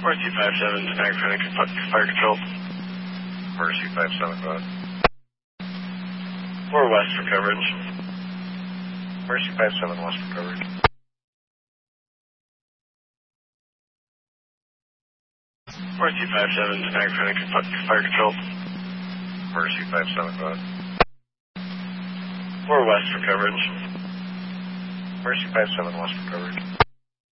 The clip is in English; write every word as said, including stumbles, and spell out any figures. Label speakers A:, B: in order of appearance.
A: Mercy five seven, Niagara Clinic, Fire Control.
B: Mercy five seven, go ahead.
A: four West for coverage.
B: Mercy five seven, West for coverage.
A: Mercy five seven, Niagara Clinic, Fire Control.
B: Mercy five seven, go ahead.
A: four West for coverage.
B: Mercy five seven, West for coverage.